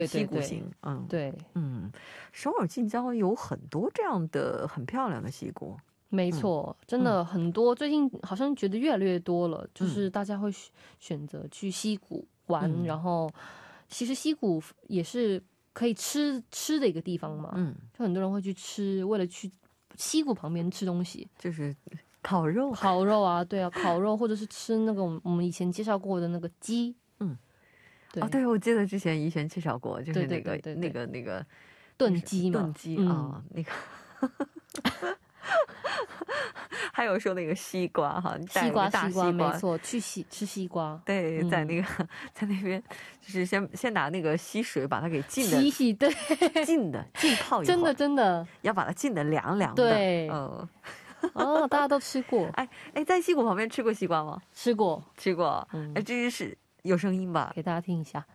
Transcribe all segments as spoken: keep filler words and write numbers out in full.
溪谷型。嗯， 对， 嗯，首尔近郊有很多这样的很漂亮的溪谷。 没错，真的很多，最近好像觉得越来越多了，就是大家会选择去溪谷玩，然后其实溪谷也是可以吃吃的一个地方嘛，嗯，就很多人会去吃，为了去溪谷旁边吃东西， 就是烤肉， 烤肉啊，对啊，烤肉或者是吃那个我们以前介绍过的那个鸡，嗯， 对，哦，对，我记得之前怡璇介绍过，就是那个那个那个炖鸡嘛， 炖鸡啊，那个。还有说那个西瓜哈， 西瓜西瓜没错，去西吃西瓜， 对，在那个在那边就是先先拿那个溪水把它给浸的洗洗，对， 浸的浸泡一会儿， 真的真的要把它浸的凉凉的， 对，哦哦，大家都吃过， 哎哎，在溪谷旁边吃过西瓜吗？ 吃过吃过，哎，这是有声音吧？ 给大家听一下。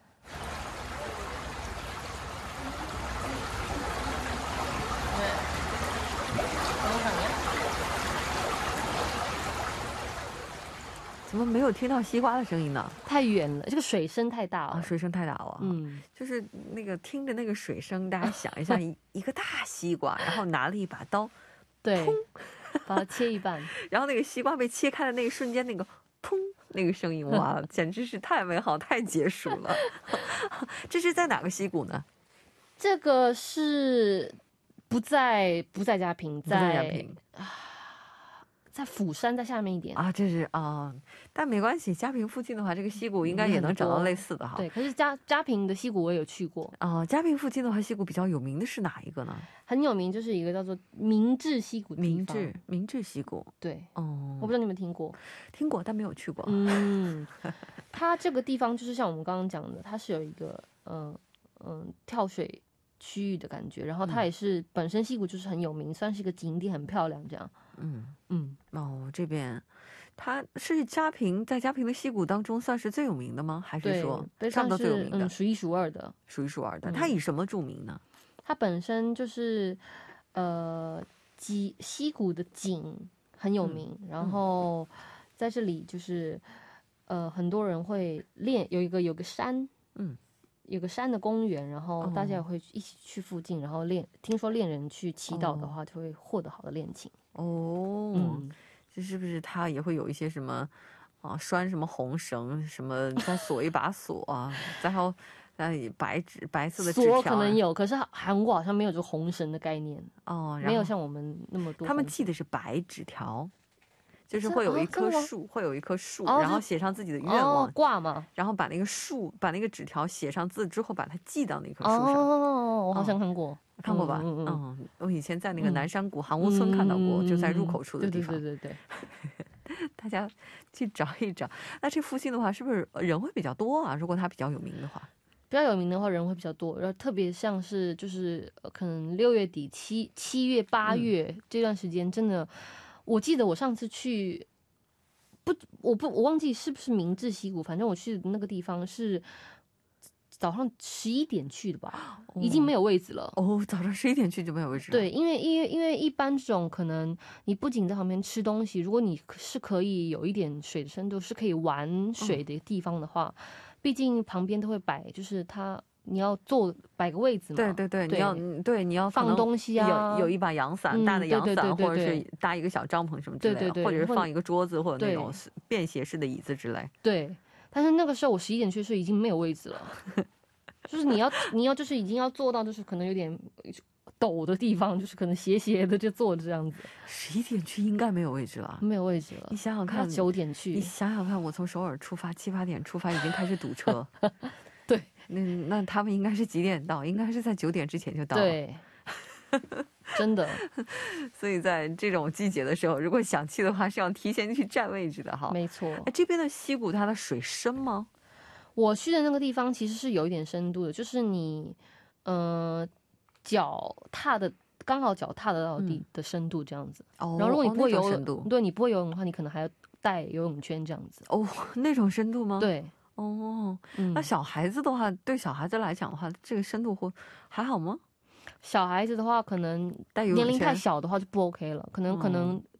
怎么没有听到西瓜的声音呢？ 太远了，这个水声太大了， 啊，水声太大了。嗯，就是那个听着那个水声，大家想一下，一一个大西瓜，然后拿了一把刀， 对，把它切一半， 然后那个西瓜被切开的那一瞬间，那个砰那个声音，哇，简直是太美好、太解暑了。这是在哪个溪谷呢？ 这个是不在不在嘉平，在嘉平啊。在釜山，在下面一点啊，这是啊，但没关系，嘉平附近的话，这个溪谷应该也能找到类似的哈。 对，可是嘉嘉平的溪谷我也有去过啊。嘉平附近的话，溪谷比较有名的是哪一个呢？ 很有名，就是一个叫做明治溪谷的地方。 明治明治溪谷， 对，哦，我不知道你们听过， 听过，但没有去过。 嗯，它这个地方就是像我们刚刚讲的，它是有一个嗯嗯跳水区域的感觉，然后它也是、嗯、本身溪谷就是很有名，算是一个景点，很漂亮这样。 嗯嗯，哦，这边它是嘉平，在嘉平的溪谷当中算是最有名的吗？还是说差不多最有名的？ 嗯，数一数二的， 数一数二的。它以什么著名呢？ 它本身就是呃，溪溪谷的景很有名，嗯、然后在这里就是呃，很多人会练，有一个有个山，嗯。有个山的公园，然后大家也会一起去附近，然后练。听说恋人去祈祷的话，就会获得好的恋情。 哦，嗯，这是不是他也会有一些什么啊，拴什么红绳，什么再锁一把锁啊，然后呃白纸白色的纸条、啊， 锁可能有，可是韩国好像没有这个红绳的概念哦，没有像我们那么多。 他们记的是白纸条。就是会有一棵树，会有一棵树，然后写上自己的愿望， 挂嘛， 然后把那个树，把那个纸条写上字之后，把它系到那棵树上。 哦，我好像看过， 看过吧？嗯嗯，我以前在那个南山谷韩屋村看到过，就在入口处的地方。 对对对对，大家去找一找。那这附近的话，是不是人会比较多啊？如果它比较有名的话， 比较有名的话，人会比较多。然后特别像是就是可能六月底、七七月、八月这段时间，真的。我记得我上次去，不，我不，我忘记是不是明治溪谷，反正我去的那个地方是早上十一点去的吧，哦、已经没有位置了。 哦，早上十一点去就没有位置了。 对，因为因为因为一般这种可能你不仅在旁边吃东西，如果你是可以有一点水的深度，是可以玩水的地方的话，嗯、毕竟旁边都会摆，就是它。你要坐摆个位置嘛？ 对对对，你要对你要放东西啊， 有有一把阳伞，嗯、大的阳伞，或者是搭一个小帐篷什么之类的， 对对对， 或者是放一个桌子或者那种便携式的椅子之类。 对，但是那个时候我十一点去，是已经没有位置了，就是你要你要就是已经要坐到就是可能有点陡的地方，就是可能斜斜的就坐着这样子。 十一点去应该没有位置了， 没有位置了。 你想想看， 九点去， 你想想看，我从首尔出发，七八点出发，已经开始堵车。 对， 那那他们应该是几点到？应该是在九点之前就到了。 对，真的。 所以在这种季节的时候，如果想去的话，是要提前去占位置的哈。 没错。 哎，这边的溪谷它的水深吗？ 我去的那个地方其实是有一点深度的，就是你呃脚踏的刚好脚踏得到地的深度这样子。哦。然后如果你不会游泳，哦、对你不会游泳的话，你可能还要带游泳圈这样子。 哦，那种深度吗？ 对。 哦，嗯、那小孩子的话，对小孩子来讲的话，这个深度会还好吗？ 小孩子的话，可能年龄太小的话就不 OK 了，可能、嗯、可能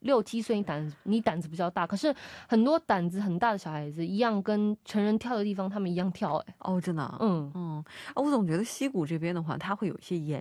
六七岁，你胆你胆子比较大，可是很多胆子很大的小孩子一样跟成人跳的地方他们一样跳、欸，哎， 哦，真的、啊， 嗯嗯，啊，我总觉得溪谷这边的话，它会有一些岩